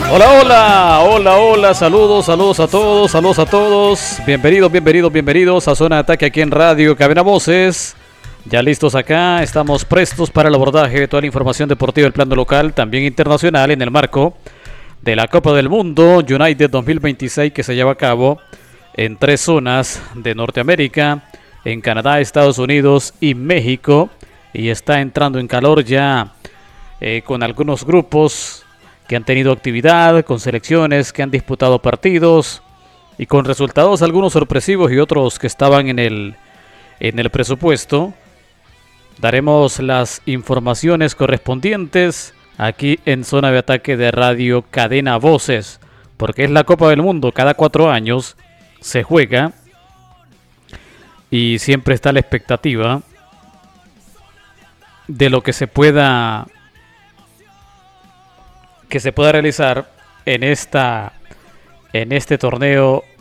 Hola, hola, hola, hola, saludos a todos. Bienvenidos a Zona de Ataque aquí en Radio Cadena Voces. Ya listos acá, estamos prestos para el abordaje de toda la información deportiva del plano local, también internacional, en el marco de la Copa del Mundo United 2026 que se lleva a cabo en 3 zonas de Norteamérica, en Canadá, Estados Unidos y México. Y está entrando en calor ya con algunos grupos que han tenido actividad, con selecciones que han disputado partidos y con resultados algunos sorpresivos y otros que estaban en el presupuesto. Daremos las informaciones correspondientes aquí en Zona de Ataque de Radio Cadena Voces, porque es la Copa del Mundo, cada 4 años se juega y siempre está la expectativa de lo que se pueda realizar en este torneo